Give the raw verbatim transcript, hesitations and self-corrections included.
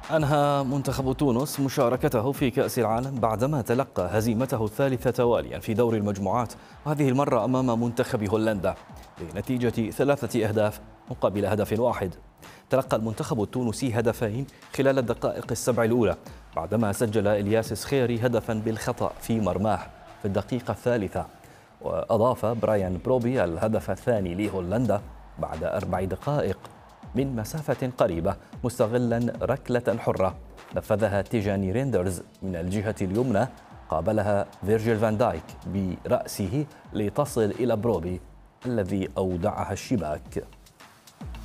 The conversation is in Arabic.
أنهى منتخب تونس مشاركته في كأس العالم بعدما تلقى هزيمته الثالثة تواليا في دور المجموعات، وهذه المرة أمام منتخب هولندا بنتيجة ثلاثة أهداف مقابل هدف واحد. تلقى المنتخب التونسي هدفين خلال الدقائق السبع الأولى بعدما سجل إلياس سخيري هدفا بالخطأ في مرماه في الدقيقة الثالثة، وأضاف برايان بروبي الهدف الثاني لهولندا بعد أربع دقائق من مسافة قريبة مستغلا ركلة حرة نفذها تيجاني ريندرز من الجهة اليمنى، قابلها فيرجيل فان دايك برأسه لتصل إلى بروبي الذي أودعها الشباك.